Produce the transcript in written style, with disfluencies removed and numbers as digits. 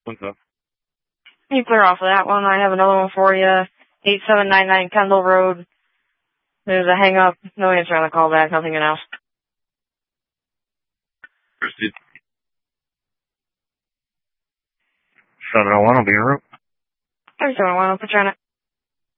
What's up? You clear off of that one. I have another one for you. 8799 Kendall Road. There's a hang up. No answer on the call back. Nothing else. Proceed. 701 will be en route. 3701, I'll put you on it.